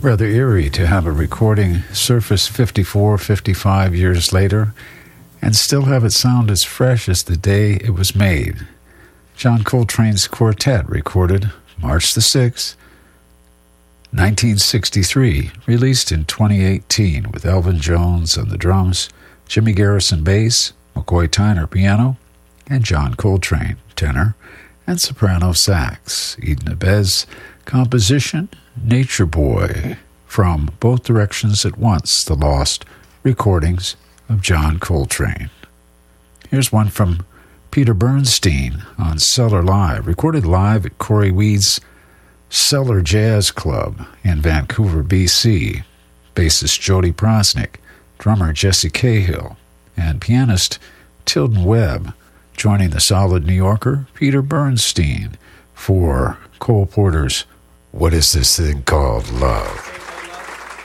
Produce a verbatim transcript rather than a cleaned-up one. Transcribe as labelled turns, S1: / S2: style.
S1: Rather eerie to have a recording surface fifty-four, fifty-five years later and still have it sound as fresh as the day it was made. John Coltrane's Quartet, recorded March the sixth, nineteen sixty-three, released in twenty eighteen with Elvin Jones on the drums, Jimmy Garrison bass, McCoy Tyner piano, and John Coltrane tenor and soprano sax. Eden Abez composition, Nature Boy, from Both Directions at Once, the lost recordings of John Coltrane. Here's one from Peter Bernstein on Cellar Live, recorded live at Corey Weed's Cellar Jazz Club in Vancouver, B C. Bassist Jody Prosnick, drummer Jesse Cahill, and pianist Tilden Webb, joining the solid New Yorker Peter Bernstein for Cole Porter's What Is This Thing Called Love?